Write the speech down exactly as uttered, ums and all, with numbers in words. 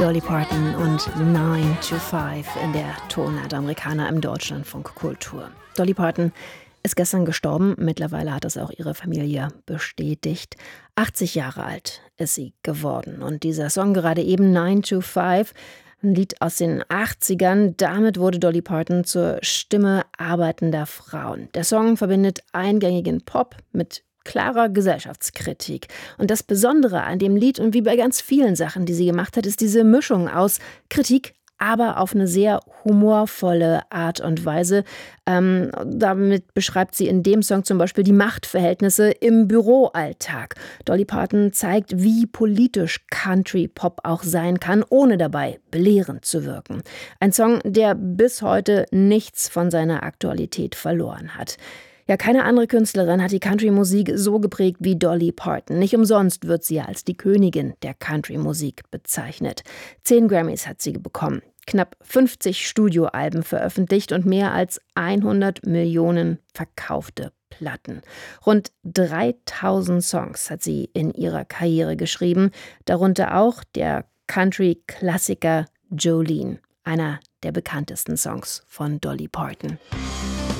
Dolly Parton und nine to five in der Tonart Amerikaner im Deutschlandfunk Kultur. Dolly Parton ist gestern gestorben. Mittlerweile hat es auch ihre Familie bestätigt. achtzig Jahre alt ist sie geworden. Und dieser Song gerade eben, nine to five, ein Lied aus den achtzigern. Damit wurde Dolly Parton zur Stimme arbeitender Frauen. Der Song verbindet eingängigen Pop mit klarer Gesellschaftskritik. Und das Besondere an dem Lied und wie bei ganz vielen Sachen, die sie gemacht hat, ist diese Mischung aus Kritik, aber auf eine sehr humorvolle Art und Weise. Ähm, damit beschreibt sie in dem Song zum Beispiel die Machtverhältnisse im Büroalltag. Dolly Parton zeigt, wie politisch Country-Pop auch sein kann, ohne dabei belehrend zu wirken. Ein Song, der bis heute nichts von seiner Aktualität verloren hat. Ja, keine andere Künstlerin hat die Country-Musik so geprägt wie Dolly Parton. Nicht umsonst wird sie als die Königin der Country-Musik bezeichnet. Zehn Grammys hat sie bekommen, knapp fünfzig Studioalben veröffentlicht und mehr als hundert Millionen verkaufte Platten. Rund dreitausend Songs hat sie in ihrer Karriere geschrieben, darunter auch der Country-Klassiker Jolene, einer der bekanntesten Songs von Dolly Parton.